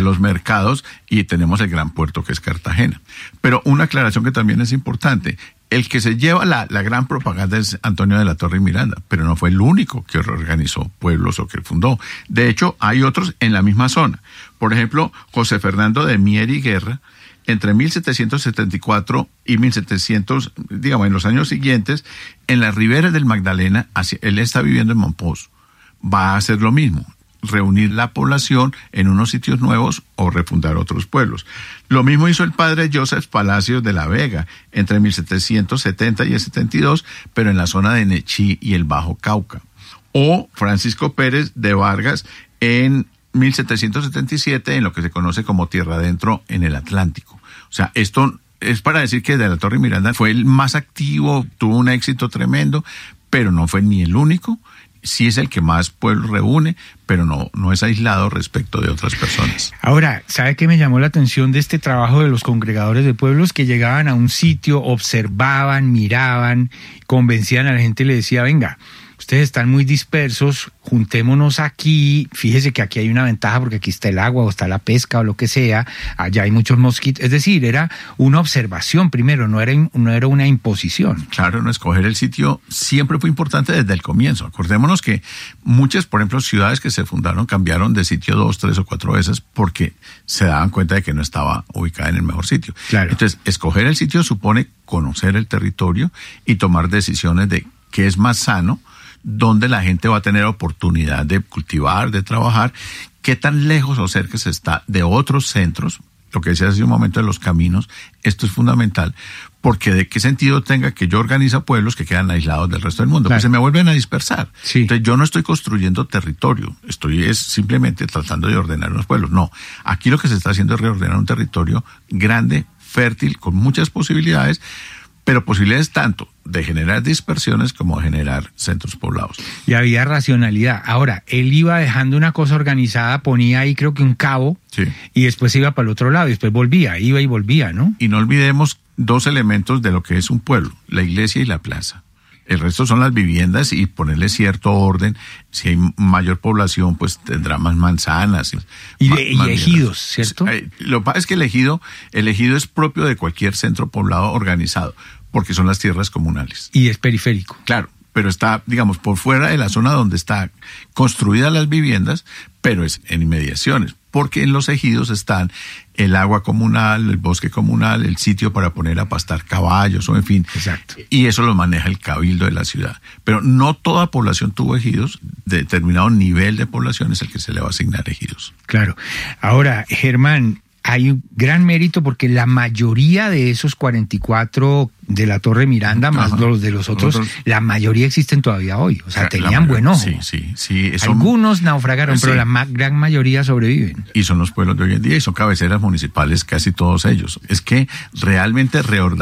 los mercados, y tenemos el gran puerto que es Cartagena. Pero una aclaración que también es importante: el que se lleva la gran propaganda es Antonio de la Torre y Miranda, pero no fue el único que reorganizó pueblos o que fundó. De hecho, hay otros en la misma zona. Por ejemplo, José Fernando de Mier y Guerra, entre 1774 y 1700, digamos, en los años siguientes, en las riberas del Magdalena, él está viviendo en Mompox, va a hacer lo mismo: reunir la población en unos sitios nuevos o refundar otros pueblos. Lo mismo hizo el padre Joseph Palacios de la Vega entre 1770 y el 72, pero en la zona de Nechí y el Bajo Cauca. O Francisco Pérez de Vargas en 1777 en lo que se conoce como Tierra Adentro en el Atlántico. O sea, esto es para decir que de la Torre y Miranda fue el más activo, tuvo un éxito tremendo, pero no fue ni el único. Sí es el que más pueblos reúne, pero no es aislado respecto de otras personas. Ahora, ¿sabe qué me llamó la atención de este trabajo de los congregadores de pueblos? Que llegaban a un sitio, observaban, miraban, convencían a la gente y le decía: venga, ustedes están muy dispersos, juntémonos aquí, fíjese que aquí hay una ventaja porque aquí está el agua o está la pesca o lo que sea, allá hay muchos mosquitos. Es decir, era una observación primero, no era una imposición. Claro, no, escoger el sitio siempre fue importante desde el comienzo. Acordémonos que muchas, por ejemplo, ciudades que se fundaron cambiaron de sitio 2, 3 o 4 veces porque se daban cuenta de que no estaba ubicada en el mejor sitio. Claro. Entonces, escoger el sitio supone conocer el territorio y tomar decisiones de qué es más sano, donde la gente va a tener oportunidad de cultivar, de trabajar, qué tan lejos o cerca se está de otros centros. Lo que decía hace un momento de los caminos, esto es fundamental, porque de qué sentido tenga que yo organice pueblos que quedan aislados del resto del mundo, claro, pues se me vuelven a dispersar. Sí. Entonces yo no estoy construyendo territorio, es simplemente tratando de ordenar unos pueblos. No, aquí lo que se está haciendo es reordenar un territorio grande, fértil, con muchas posibilidades, pero posibilidades tanto de generar dispersiones como de generar centros poblados. Y había racionalidad. Ahora, él iba dejando una cosa organizada, ponía ahí creo que un cabo, sí, y después iba para el otro lado, y después volvía, iba y volvía, ¿no? Y no olvidemos dos elementos de lo que es un pueblo: la iglesia y la plaza. El resto son las viviendas y ponerle cierto orden. Si hay mayor población, pues tendrá más manzanas. Y ejidos, ¿cierto? Lo que pasa es que el ejido es propio de cualquier centro poblado organizado, porque son las tierras comunales. Y es periférico. Claro, pero está, digamos, por fuera de la zona donde están construidas las viviendas, pero es en inmediaciones, porque en los ejidos están el agua comunal, el bosque comunal, el sitio para poner a pastar caballos, o en fin. Exacto. Y eso lo maneja el cabildo de la ciudad. Pero no toda población tuvo ejidos, determinado nivel de población es el que se le va a asignar ejidos. Claro. Ahora, Germán, hay un gran mérito porque la mayoría de esos 44 de la Torre Miranda, más los de los otros, la mayoría existen todavía hoy. O sea, tenían buen ojo. Sí. Algunos naufragaron, pero la gran mayoría sobreviven. Y son los pueblos de hoy en día y son cabeceras municipales casi todos ellos. Es que realmente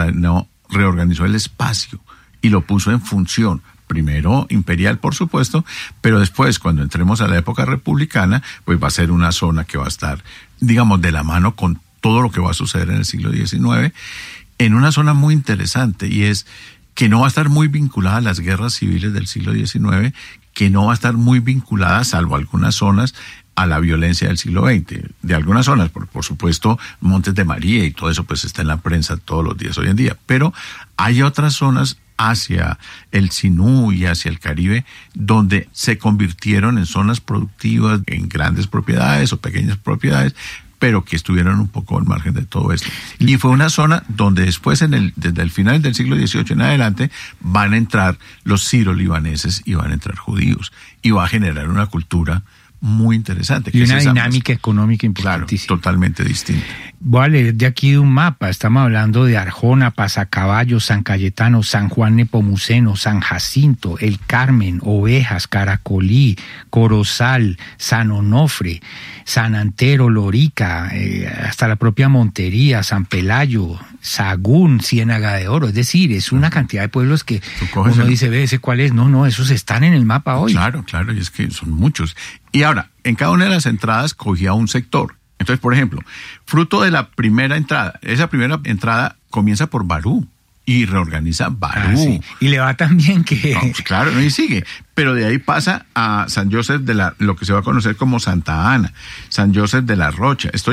reorganizó el espacio y lo puso en función. Primero imperial, por supuesto, pero después, cuando entremos a la época republicana, pues va a ser una zona que va a estar, digamos, de la mano con todo lo que va a suceder en el siglo XIX, en una zona muy interesante, y es que no va a estar muy vinculada a las guerras civiles del siglo XIX, que no va a estar muy vinculada, salvo algunas zonas, a la violencia del siglo XX. De algunas zonas, por supuesto, Montes de María y todo eso pues está en la prensa todos los días hoy en día, pero hay otras zonas hacia el Sinú y hacia el Caribe, donde se convirtieron en zonas productivas, en grandes propiedades o pequeñas propiedades, pero que estuvieron un poco al margen de todo esto. Y fue una zona donde después, desde el final del siglo XVIII en adelante, van a entrar los siro-libaneses y van a entrar judíos, y va a generar una cultura muy interesante. Y una dinámica económica importantísima. Claro, totalmente distinta. Voy a leer de aquí de un mapa. Estamos hablando de Arjona, Pasacaballo, San Cayetano, San Juan Nepomuceno, San Jacinto, El Carmen, Ovejas, Caracolí, Corozal, San Onofre, San Antero, Lorica, hasta la propia Montería, San Pelayo, Sagún, Ciénaga de Oro. Es decir, es una cantidad de pueblos que uno dice, ve, ¿ese cuál es? No, esos están en el mapa hoy. Claro, y es que son muchos. Y ahora, en cada una de las entradas cogía un sector. Entonces, por ejemplo, fruto de la primera entrada, esa primera entrada comienza por Barú y reorganiza Barú. Sí. Y le va tan bien que... No, pues claro, y sigue. Pero de ahí pasa a San Joseph lo que se va a conocer como Santa Ana, San Joseph de la Rocha.